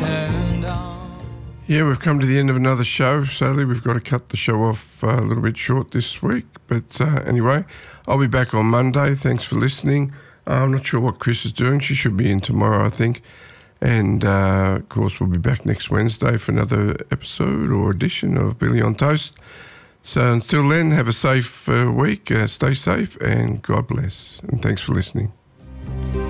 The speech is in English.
turned on. Yeah, we've come to the end of another show. Sadly, we've got to cut the show off a little bit short this week. But anyway, I'll be back on Monday. Thanks for listening. I'm not sure what Chris is doing. She should be in tomorrow, I think. And, of course, we'll be back next Wednesday for another episode or edition of Billy on Toast. So until then, have a safe week. Stay safe and God bless. And thanks for listening.